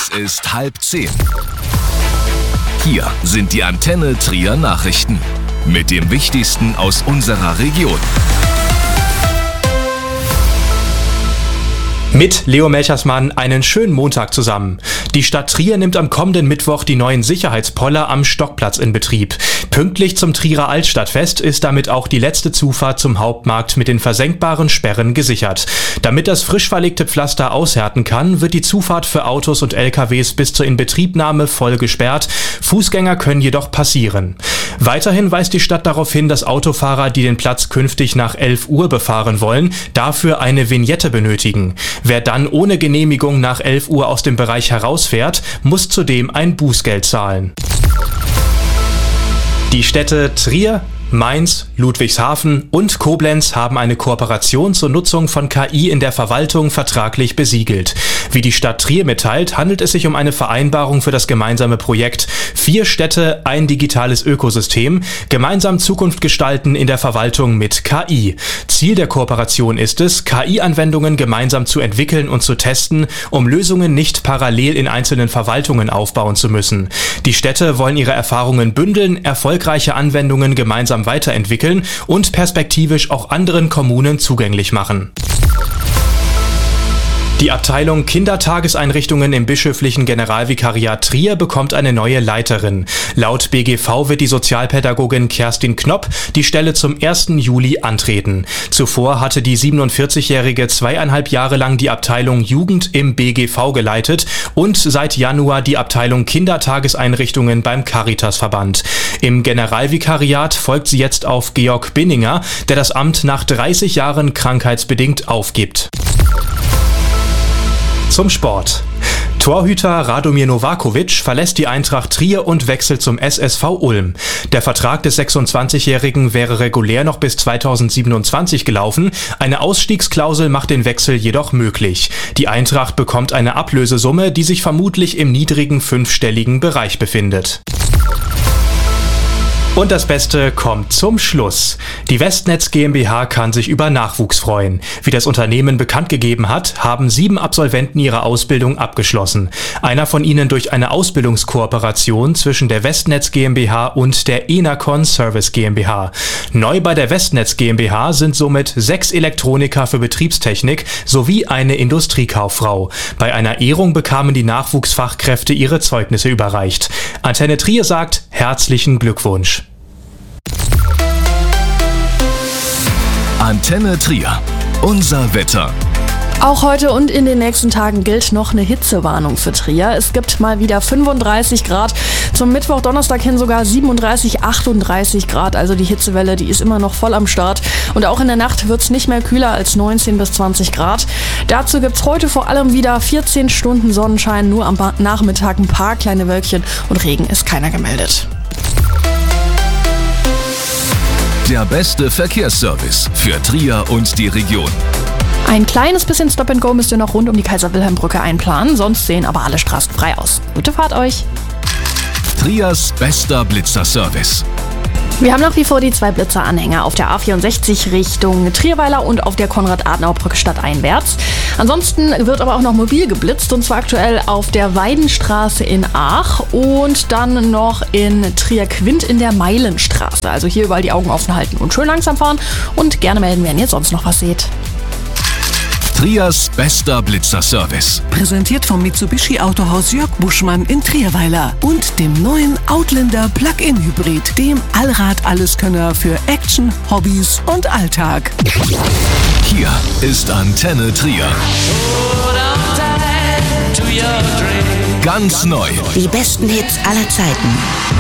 Es ist 9:30. Hier sind die Antenne Trier Nachrichten mit dem Wichtigsten aus unserer Region. Mit Leo Melchersmann einen schönen Montag zusammen. Die Stadt Trier nimmt am kommenden Mittwoch die neuen Sicherheitspoller am Stockplatz in Betrieb. Pünktlich zum Trierer Altstadtfest ist damit auch die letzte Zufahrt zum Hauptmarkt mit den versenkbaren Sperren gesichert. Damit das frisch verlegte Pflaster aushärten kann, wird die Zufahrt für Autos und LKWs bis zur Inbetriebnahme voll gesperrt. Fußgänger können jedoch passieren. Weiterhin weist die Stadt darauf hin, dass Autofahrer, die den Platz künftig nach 11 Uhr befahren wollen, dafür eine Vignette benötigen. Wer dann ohne Genehmigung nach 11 Uhr aus dem Bereich herausfährt, muss zudem ein Bußgeld zahlen. Die Städte Trier, Mainz, Ludwigshafen und Koblenz haben eine Kooperation zur Nutzung von KI in der Verwaltung vertraglich besiegelt. Wie die Stadt Trier mitteilt, handelt es sich um eine Vereinbarung für das gemeinsame Projekt 4 Städte, ein digitales Ökosystem, gemeinsam Zukunft gestalten in der Verwaltung mit KI. Ziel der Kooperation ist es, KI-Anwendungen gemeinsam zu entwickeln und zu testen, um Lösungen nicht parallel in einzelnen Verwaltungen aufbauen zu müssen. Die Städte wollen ihre Erfahrungen bündeln, erfolgreiche Anwendungen gemeinsam weiterentwickeln und perspektivisch auch anderen Kommunen zugänglich machen. Die Abteilung Kindertageseinrichtungen im bischöflichen Generalvikariat Trier bekommt eine neue Leiterin. Laut BGV wird die Sozialpädagogin Kerstin Knopp die Stelle zum 1. Juli antreten. Zuvor hatte die 47-Jährige 2,5 Jahre lang die Abteilung Jugend im BGV geleitet und seit Januar die Abteilung Kindertageseinrichtungen beim Caritasverband. Im Generalvikariat folgt sie jetzt auf Georg Binninger, der das Amt nach 30 Jahren krankheitsbedingt aufgibt. Zum Sport. Torhüter Radomir Novakovic verlässt die Eintracht Trier und wechselt zum SSV Ulm. Der Vertrag des 26-Jährigen wäre regulär noch bis 2027 gelaufen. Eine Ausstiegsklausel macht den Wechsel jedoch möglich. Die Eintracht bekommt eine Ablösesumme, die sich vermutlich im niedrigen 5-stelligen Bereich befindet. Und das Beste kommt zum Schluss. Die Westnetz GmbH kann sich über Nachwuchs freuen. Wie das Unternehmen bekannt gegeben hat, haben 7 Absolventen ihre Ausbildung abgeschlossen. Einer von ihnen durch eine Ausbildungskooperation zwischen der Westnetz GmbH und der Enacon Service GmbH. Neu bei der Westnetz GmbH sind somit 6 Elektroniker für Betriebstechnik sowie eine Industriekauffrau. Bei einer Ehrung bekamen die Nachwuchsfachkräfte ihre Zeugnisse überreicht. Antenne Trier sagt herzlichen Glückwunsch. Antenne Trier. Unser Wetter. Auch heute und in den nächsten Tagen gilt noch eine Hitzewarnung für Trier. Es gibt mal wieder 35 Grad. Zum Mittwoch, Donnerstag hin sogar 37, 38 Grad. Also die Hitzewelle, die ist immer noch voll am Start. Und auch in der Nacht wird es nicht mehr kühler als 19 bis 20 Grad. Dazu gibt es heute vor allem wieder 14 Stunden Sonnenschein. Nur am Nachmittag ein paar kleine Wölkchen und Regen ist keiner gemeldet. Der beste Verkehrsservice für Trier und die Region. Ein kleines bisschen Stop-and-Go müsst ihr noch rund um die Kaiser-Wilhelm-Brücke einplanen, sonst sehen aber alle Straßen frei aus. Gute Fahrt euch! Triers bester Blitzerservice. Wir haben nach wie vor die 2 Blitzeranhänger auf der A64 Richtung Trierweiler und auf der Konrad-Adenauer-Brücke stadteinwärts. Ansonsten wird aber auch noch mobil geblitzt und zwar aktuell auf der Weidenstraße in Aach und dann noch in Trier-Quint in der Meilenstraße. Also hier überall die Augen offen halten und schön langsam fahren und gerne melden, wenn ihr sonst noch was seht. Triers bester Blitzerservice. Präsentiert vom Mitsubishi Autohaus Jörg Buschmann in Trierweiler und dem neuen Outlander Plug-in-Hybrid, dem Allrad-Alleskönner für Action, Hobbys und Alltag. Hier ist Antenne Trier. Ganz neu. Die besten Hits aller Zeiten.